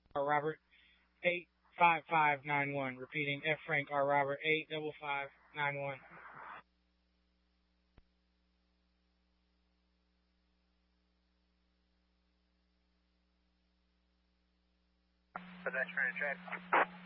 R. Robert 85591. Repeating, F. Frank R. Robert 85591. Pedestrian check.